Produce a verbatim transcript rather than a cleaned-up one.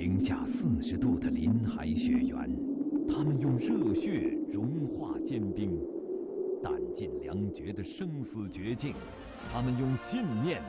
零下四十度的林海雪原，他们用热血融化坚冰；弹尽粮绝的生死绝境，他们用信念